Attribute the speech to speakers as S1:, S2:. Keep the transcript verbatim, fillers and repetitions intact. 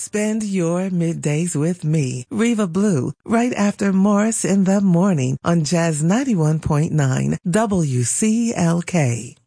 S1: Spend your middays with me, Reva Blue, right after Morris in the Morning on Jazz ninety-one point nine W C L K.